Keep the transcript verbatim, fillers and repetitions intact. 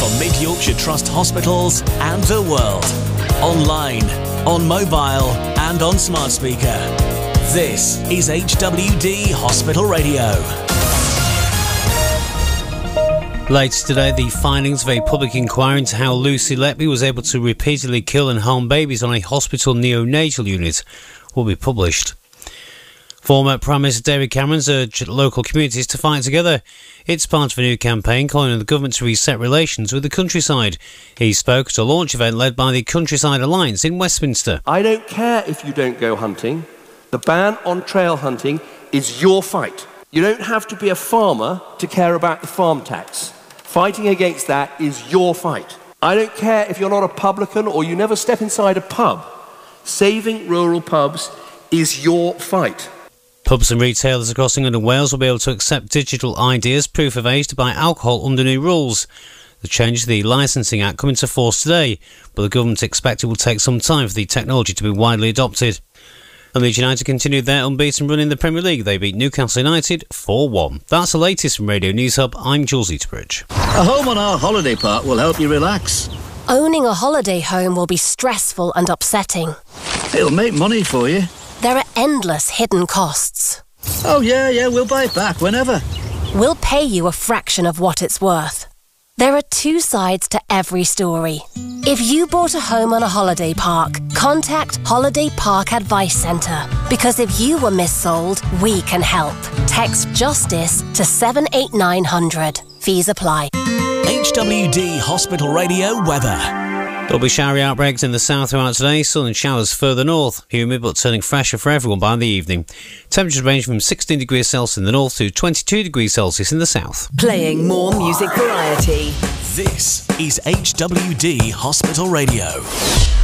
from Mid-Yorkshire Trust hospitals and the world. Online, on mobile and on smart speaker. This is H W D Hospital Radio. Later today, the findings of a public inquiry into how Lucy Letby was able to repeatedly kill and harm babies on a hospital neonatal unit will be published. Former Prime Minister David Cameron's urged local communities to fight together. It's part of a new campaign calling on the government to reset relations with the countryside. He spoke at a launch event led by the Countryside Alliance in Westminster. I don't care if you don't go hunting. The ban on trail hunting is your fight. You don't have to be a farmer to care about the farm tax. Fighting against that is your fight. I don't care if you're not a publican or you never step inside a pub. Saving rural pubs is your fight. Pubs and retailers across England and Wales will be able to accept digital I D as proof of age to buy alcohol under new rules. The change to the Licensing Act come into force today, but the government expects it will take some time for the technology to be widely adopted. And Leeds United continued their unbeaten run in the Premier League. They beat Newcastle United four one. That's the latest from Radio News Hub. I'm Jules Eaterbridge. A home on our holiday park will help you relax. Owning a holiday home will be stressful and upsetting. It'll make money for you. There are endless hidden costs. Oh yeah, yeah, we'll buy it back whenever. We'll pay you a fraction of what it's worth. There are two sides to every story. If you bought a home on a holiday park, contact Holiday Park Advice Centre. Because if you were missold, we can help. Text JUSTICE to seven eight nine hundred. Fees apply. H W D Hospital Radio weather. There'll be showery outbreaks in the south throughout today, sun and showers further north, humid but turning fresher for everyone by the evening. Temperatures range from sixteen degrees Celsius in the north to twenty-two degrees Celsius in the south. Playing more music variety. This is H W D Hospital Radio.